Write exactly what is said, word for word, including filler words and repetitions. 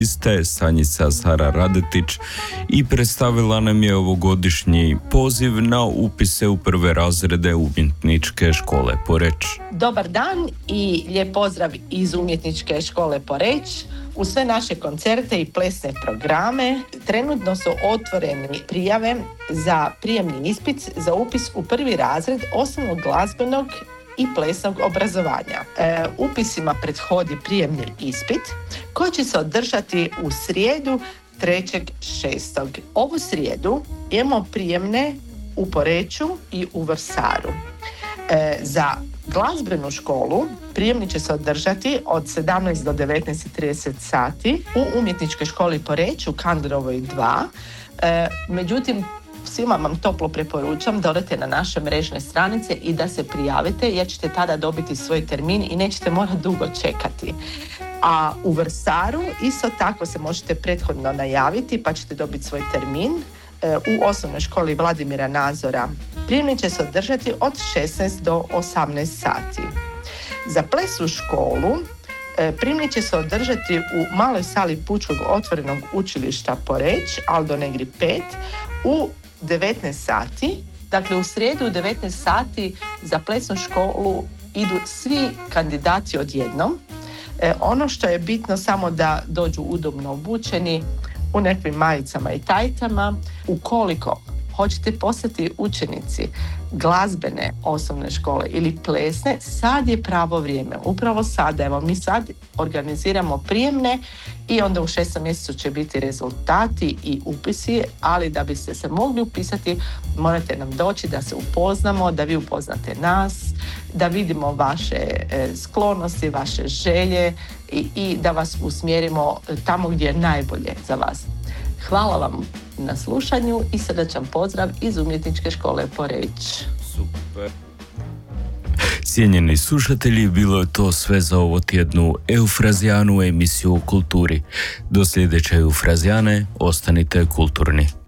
Ste Sanjica Sara Radetić i predstavila nam je ovogodišnji poziv na upise u prve razrede Umjetničke škole Poreč. Dobar dan i lijep pozdrav iz Umjetničke škole Poreč. U sve naše koncerte i plesne programe trenutno su otvorene prijave za prijemni ispit za upis u prvi razred osnovnog glazbenog i plesnog obrazovanja. E, upisima prethodi prijemni ispit koji će se održati u srijedu trećeg šestog Ovu srijedu imamo prijemne u Poreču i u Vrsaru. E, za glazbenu školu prijemni će se održati od sedamnaest do devetnaest i trideset sati u Umjetničkoj školi Poreč u Kanderovoj dva. E, međutim, svima vam toplo preporučam da odete na naše mrežne stranice i da se prijavite jer ćete tada dobiti svoj termin i nećete morati dugo čekati. A u Vrsaru isto tako se možete prethodno najaviti pa ćete dobiti svoj termin u osnovnoj školi Vladimira Nazora. Prijemni će se održati od šesnaest do osamnaest sati. Za ples u školu prijemni će se održati u maloj sali Pučkog otvorenog učilišta Poreč, Aldo Negri pet, u devetnaest sati. Dakle, u srijedu u devetnaest sati za plesnu školu idu svi kandidati odjednom. E, ono što je bitno samo da dođu udobno obučeni u nekakvim majicama i tajtama. Ukoliko hoćete postati učenici glazbene osnovne škole ili plesne, sad je pravo vrijeme. Upravo sada, evo mi sad organiziramo prijemne i onda u šestom mjesecu će biti rezultati i upisi, ali da biste se mogli upisati morate nam doći da se upoznamo, da vi upoznate nas, da vidimo vaše e, sklonosti, vaše želje i, i da vas usmjerimo tamo gdje je najbolje za vas. Hvala vam na slušanju i srdačan pozdrav iz Umjetničke škole Poreč. Super. Cijenjeni slušatelji, bilo je to sve za ovo tjednu Eufrazijanu emisiju o kulturi. Do sljedeće Eufrazijane ostanite kulturni.